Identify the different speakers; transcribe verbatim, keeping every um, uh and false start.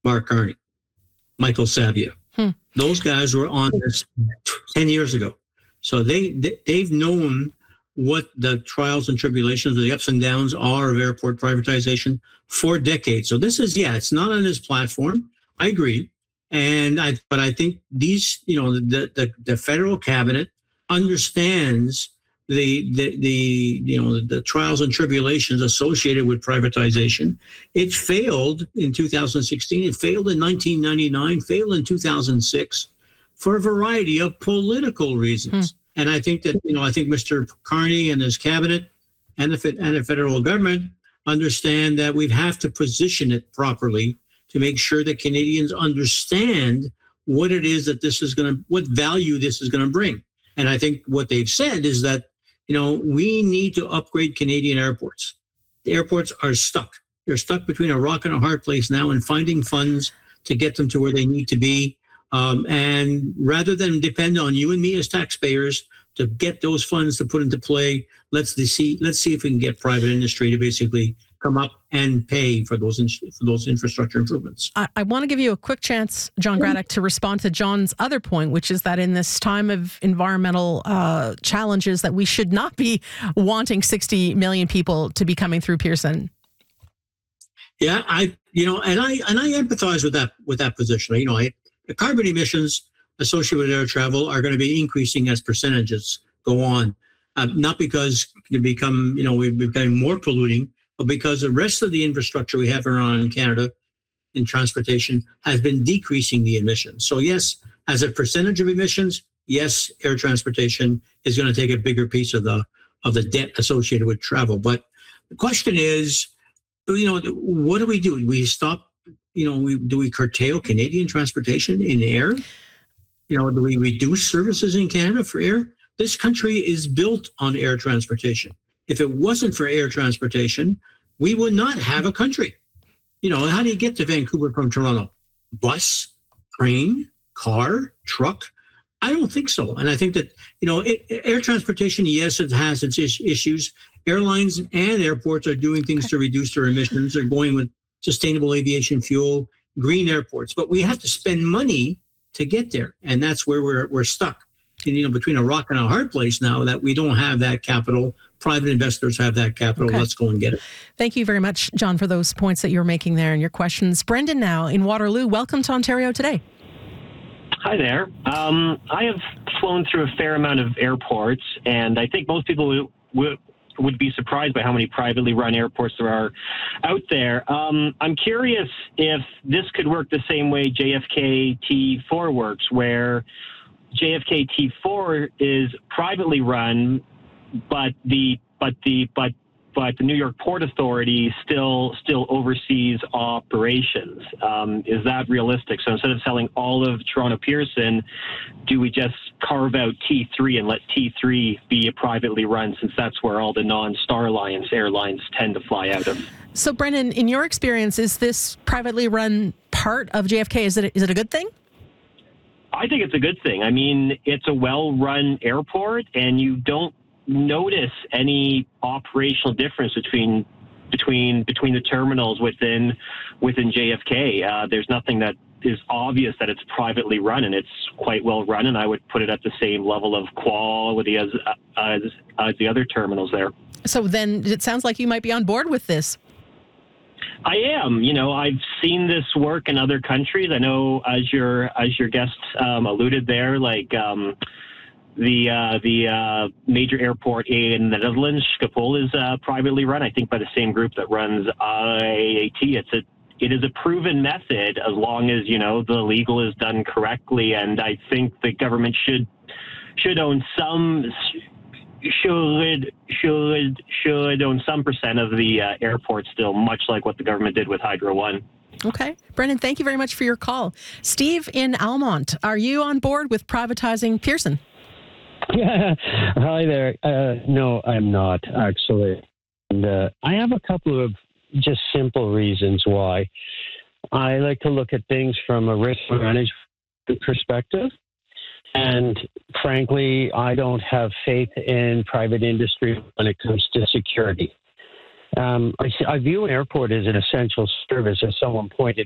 Speaker 1: Mark Carney, Michael Sabia. Hmm. Those guys were on this ten years ago. So they, they, they've known what the trials and tribulations, the ups and downs are of airport privatization for decades. So this is, yeah, it's not on this platform. I agree. And I, but I think these, you know, the, the, the federal cabinet understands the, the, the, you know, the trials and tribulations associated with privatization. It failed in two thousand sixteen. It failed in nineteen ninety-nine, failed in two thousand six for a variety of political reasons. Hmm. And I think that, you know, I think Mister Carney and his cabinet and the, and the federal government understand that we have to position it properly to make sure that Canadians understand what it is that this is going to, what value this is going to bring. And I think what they've said is that, you know, we need to upgrade Canadian airports. The airports are stuck. They're stuck between a rock and a hard place now and finding funds to get them to where they need to be. Um, and rather than depend on you and me as taxpayers to get those funds to put into play, let's see, let's see if we can get private industry to basically come up and pay for those for those infrastructure improvements.
Speaker 2: I, I want to give you a quick chance, John Graddick, to respond to John's other point, which is that in this time of environmental uh, challenges, that we should not be wanting sixty million people to be coming through Pearson.
Speaker 1: Yeah, I, you know, and I and I empathize with that with that position. You know, I, the carbon emissions associated with air travel are going to be increasing as percentages go on, uh, not because they become, you know, we're becoming more polluting, but because the rest of the infrastructure we have around in Canada in transportation has been decreasing the emissions. So yes, as a percentage of emissions, yes, air transportation is going to take a bigger piece of the of the debt associated with travel. But the question is, you know, what do we do? Do we stop, you know, we, do we curtail Canadian transportation in air? You know, do we reduce services in Canada for air? This country is built on air transportation. If it wasn't for air transportation, we would not have a country. You know, how do you get to Vancouver from Toronto? Bus, train, car, truck? I don't think so. And I think that, you know, it, air transportation, yes, it has its is- issues. Airlines and airports are doing things to reduce their emissions. They're going with sustainable aviation fuel, green airports. But we have to spend money to get there. And that's where we're we're stuck. And, you know, between a rock and a hard place now that we don't have that capital. Private investors have that capital. Okay. Let's go and get it.
Speaker 2: Thank you very much, John, for those points that you're making there and your questions. Brendan now in Waterloo. Welcome to Ontario Today.
Speaker 3: Hi there. Um, I have flown through a fair amount of airports, and I think most people would, would, would be surprised by how many privately run airports there are out there. Um, I'm curious if this could work the same way J F K T four works, where J F K T four is privately run, but the but the but but the New York Port Authority still still oversees operations. Um, is that realistic? So instead of selling all of Toronto Pearson, do we just carve out T three and let T three be a privately run, since that's where all the non-Star Alliance airlines tend to fly out of?
Speaker 2: So Brendan, in your experience, is this privately run part of J F K? Is it is it a good thing?
Speaker 3: I think it's a good thing. I mean, it's a well-run airport, and you don't notice any operational difference between between between the terminals within within J F K. Uh, there's nothing that is obvious that it's privately run, and it's quite well run. And I would put it at the same level of quality as as, as the other terminals there.
Speaker 2: So then, it sounds like you might be on board with this.
Speaker 3: I am. You know, I've seen this work in other countries. I know, as your as your guest um, alluded there, like um, the uh, the uh, major airport in the Netherlands, Schiphol, is uh, privately run. I think by the same group that runs I A T. It's a it is a proven method, as long as, you know, the legal is done correctly. And I think the government should should own some. should should should own some percent of the uh, airport still, much like what the government did with Hydro One.
Speaker 2: Okay. Brendan, thank you very much for your call. Steve in Almont, are you on board with privatizing Pearson?
Speaker 4: Yeah. Hi there. Uh, no, I'm not, actually. And uh, I have a couple of just simple reasons why. I like to look at things from a risk management perspective. And frankly, I don't have faith in private industry when it comes to security. Um, I, I view an airport as an essential service, as someone pointed